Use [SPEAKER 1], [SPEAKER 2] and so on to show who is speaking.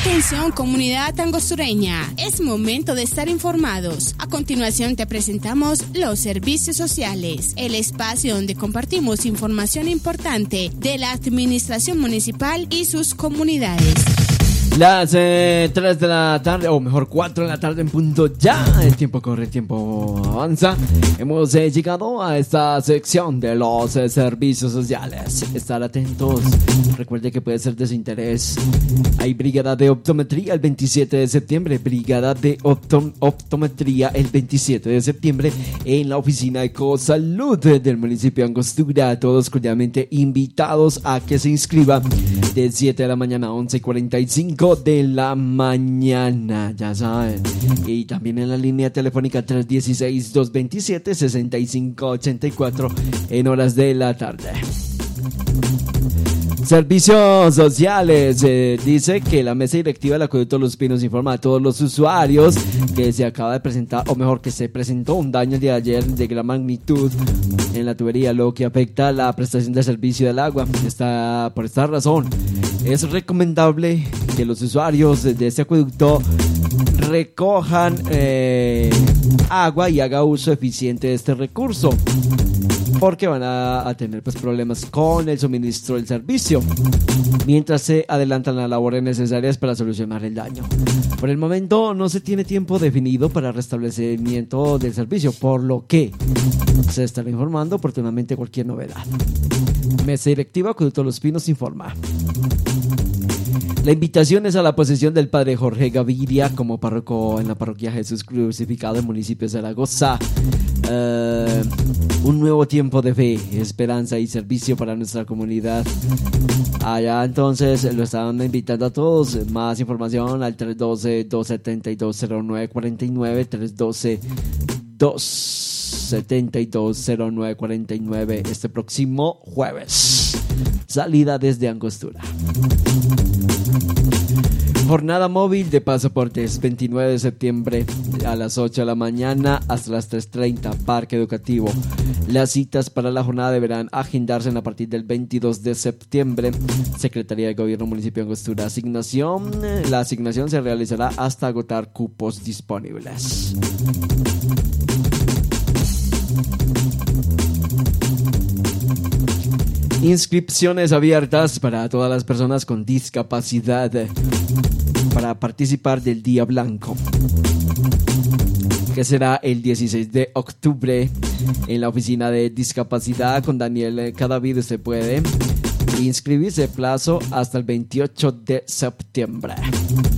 [SPEAKER 1] Atención, comunidad angostureña, es momento de estar informados. A continuación te presentamos los servicios sociales, el espacio donde compartimos información importante de la administración municipal y sus comunidades.
[SPEAKER 2] Las 3 de la tarde, o mejor 4 de la tarde en punto ya. El tiempo corre, el tiempo avanza. Hemos llegado a esta sección de los servicios sociales. Estar atentos. Recuerde que puede ser de su interés. Hay brigada de optometría el 27 de septiembre. Brigada de optometría el 27 de septiembre en la oficina de Ecosalud del municipio de Angostura. Todos cordialmente invitados a que se inscriban de 7 de la mañana a 11:45 de la mañana, ya saben. Y también en la línea telefónica 316-227-6584 en horas de la tarde. Servicios sociales. Dice que la mesa directiva del Acueducto Los Pinos informa a todos los usuarios que se acaba de presentar, o mejor que se presentó un daño de ayer de gran magnitud en la tubería, lo que afecta la prestación de servicio del agua. Por esta razón es recomendable que los usuarios de este acueducto recojan agua y haga uso eficiente de este recurso, porque van a tener problemas con el suministro del servicio mientras se adelantan las labores necesarias para solucionar el daño. Por el momento no se tiene tiempo definido para restablecimiento del servicio, por lo que se estará informando oportunamente cualquier novedad. Mesa directiva Acueducto Los Pinos informa. La invitación es a la posesión del padre Jorge Gaviria como párroco en la parroquia Jesús Crucificado en municipio de Zaragoza. Un nuevo tiempo de fe, esperanza y servicio para nuestra comunidad. Allá entonces lo están invitando a todos. Más información al 312-272-0949, 312-272-0949 este próximo jueves. Salida desde Angostura. Jornada móvil de pasaportes, 29 de septiembre a las 8 de la mañana hasta las 3:30, Parque Educativo. Las citas para la jornada deberán agendarse a partir del 22 de septiembre. Secretaría de Gobierno Municipio de Angostura. La asignación se realizará hasta agotar cupos disponibles. Inscripciones abiertas para todas las personas con discapacidad para participar del Día Blanco, que será el 16 de octubre en la oficina de discapacidad con Daniel Cadavid. Usted puede inscribirse, plazo hasta el 28 de septiembre.